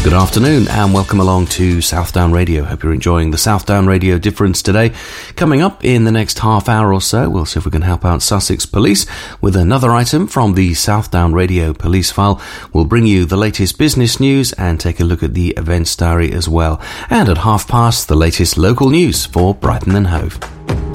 Good afternoon and welcome along to Southdown Radio. Hope you're enjoying the Southdown Radio difference today. Coming up in the next half hour or so, we'll see if we can help out Sussex Police with another item from the Southdown Radio Police File. We'll bring you the latest business news and take a look at the events diary as well. And at past, the latest local news for Brighton and Hove.